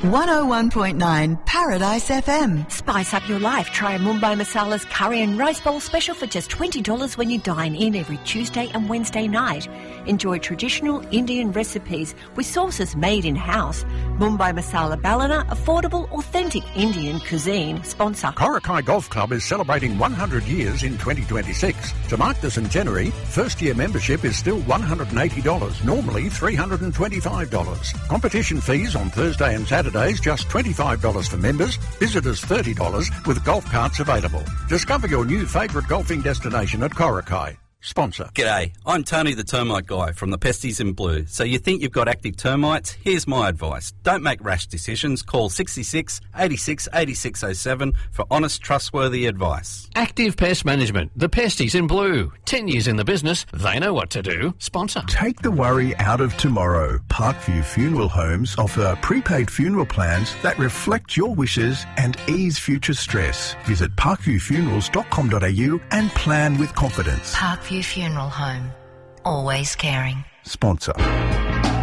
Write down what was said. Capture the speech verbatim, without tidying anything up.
one oh one point nine Paradise F M. Spice up your life. Try Mumbai Masala's curry and rice bowl special for just twenty dollars when you dine in every Tuesday and Wednesday night. Enjoy traditional Indian recipes with sauces made in-house. Mumbai Masala Ballina, affordable, authentic Indian cuisine. Sponsor. Korakai Golf Club is celebrating one hundred years in twenty twenty-six. To mark the centenary, first-year membership is still one hundred eighty dollars, normally three hundred twenty-five dollars. Competition fees on Thursday and Saturdays just twenty-five dollars for members, visitors thirty dollars with golf carts available. Discover your new favourite golfing destination at Korakai. Sponsor. G'day, I'm Tony the Termite Guy from the Pesties in Blue. So you think you've got active termites? Here's my advice. Don't make rash decisions. Call sixty-six, eighty-six, eighty-six oh seven for honest, trustworthy advice. Active Pest Management, the Pesties in Blue. Ten years in the business, they know what to do. Sponsor. Take the worry out of tomorrow. Parkview Funeral Homes offer prepaid funeral plans that reflect your wishes and ease future stress. Visit parkview funerals dot com dot a u and plan with confidence. Parkview Funeral Home. Always caring. Sponsor.